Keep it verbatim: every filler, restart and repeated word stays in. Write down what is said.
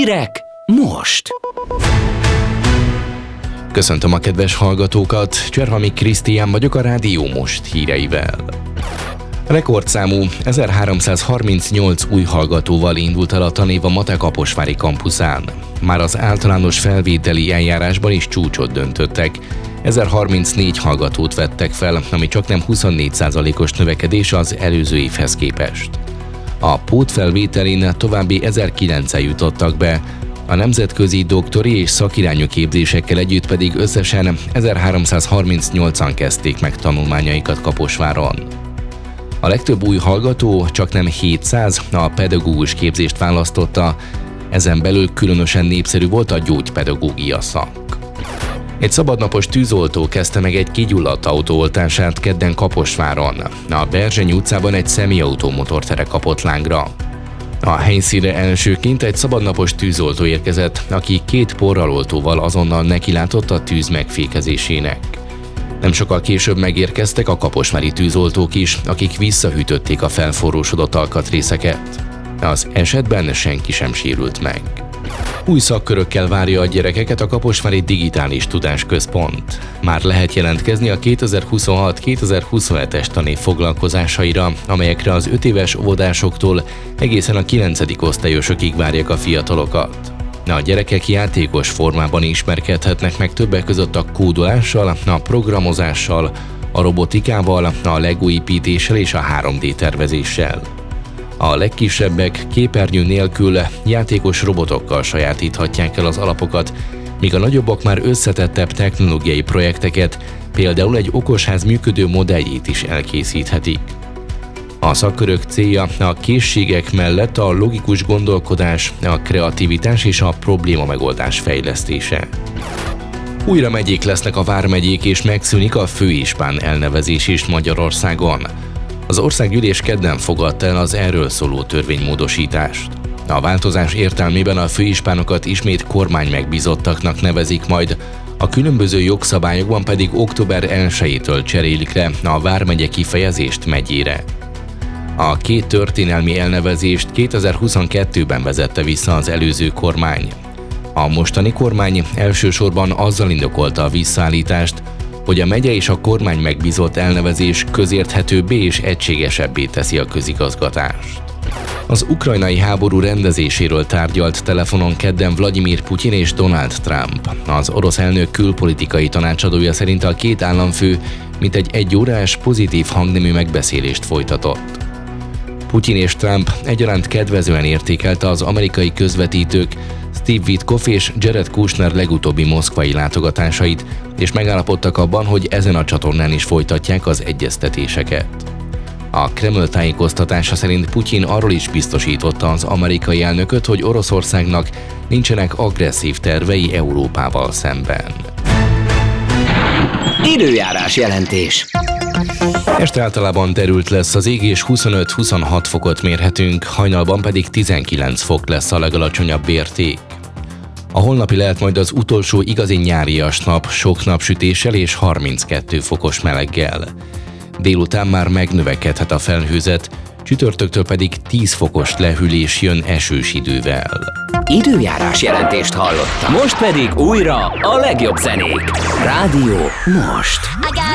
Hírek most! Köszöntöm a kedves hallgatókat, Cserhami Krisztián vagyok a Rádió Most híreivel. Rekordszámú ezerháromszázharmincnyolc új hallgatóval indult el a tanév a MATE kaposvári kampuszán. Már az általános felvételi eljárásban is csúcsot döntöttek. ezerharmincnégy hallgatót vettek fel, ami csaknem huszonnégy százalékos növekedés az előző évhez képest. A pótfelvételin további ezerkilencen jutottak be, a nemzetközi doktori és szakirányú képzésekkel együtt pedig összesen ezerháromszázharmincnyolcan kezdték meg tanulmányaikat Kaposváron. A legtöbb új hallgató, csaknem hétszáz, a pedagógus képzést választotta, ezen belül különösen népszerű volt a gyógypedagógia szak. Egy szabadnapos tűzoltó kezdte meg egy kigyulladt autó oltását kedden Kaposváron. A Berzsenyi utcában egy személyautó motortere kapott lángra. A helyszínre elsőként egy szabadnapos tűzoltó érkezett, aki két porraloltóval azonnal nekilátott a tűz megfékezésének. Nem sokkal később megérkeztek a kaposvári tűzoltók is, akik visszahűtötték a felforrósodott alkatrészeket. Az esetben senki sem sérült meg. Új szakkörökkel várja a gyerekeket a Kaposvári Digitális Tudásközpont. Már lehet jelentkezni a kétezer-huszonhat kétezer-huszonhetes tanév foglalkozásaira, amelyekre az öt éves óvodásoktól egészen a kilencedik osztályosokig várják a fiatalokat. A gyerekek játékos formában ismerkedhetnek meg többek között a kódolással, a programozással, a robotikával, a Lego építéssel és a három dé tervezéssel. A legkisebbek képernyő nélkül játékos robotokkal sajátíthatják el az alapokat, míg a nagyobbak már összetettebb technológiai projekteket, például egy okosház működő modelljét is elkészíthetik. A szakkörök célja a készségek mellett a logikus gondolkodás, a kreativitás és a probléma megoldás fejlesztése. Újra megyék lesznek a vármegyék és megszűnik a főispán elnevezés is Magyarországon. Az országgyűlés kedden fogadta el az erről szóló törvénymódosítást. A változás értelmében a főispánokat ismét kormánymegbízottaknak nevezik majd, a különböző jogszabályokban pedig október elsejétől cserélik le a vármegye kifejezést megyére. A két történelmi elnevezést kétezer-huszonkettőben vezette vissza az előző kormány. A mostani kormány elsősorban azzal indokolta a visszaállítást, hogy a megye és a kormány megbízott elnevezés közérthetőbbé és egységesebbé teszi a közigazgatást. Az ukrajnai háború rendezéséről tárgyalt telefonon kedden Vladimir Putyin és Donald Trump. Az orosz elnök külpolitikai tanácsadója szerint a két államfő mintegy egy órás pozitív hangnemű megbeszélést folytatott. Putyin és Trump egyaránt kedvezően értékelte az amerikai közvetítők Steve Witkoff és Jared Kushner legutóbbi moszkvai látogatásait, és megállapodtak abban, hogy ezen a csatornán is folytatják az egyeztetéseket. A Kreml tájékoztatása szerint Putyin arról is biztosította az amerikai elnököt, hogy Oroszországnak nincsenek agresszív tervei Európával szemben. Időjárás jelentés. Este általában derült lesz az ég, és huszonöt-huszonhat fokot mérhetünk, hajnalban pedig tizenkilenc fok lesz a legalacsonyabb érték. A holnapi lehet majd az utolsó igazi nyárias nap, sok napsütéssel és harminckettő fokos meleggel. Délután már megnövekedhet a felhőzet, csütörtöktől pedig tíz fokos lehűlés jön esős idővel. Időjárás jelentést hallottam. Most pedig újra a legjobb zenék. Rádió Most.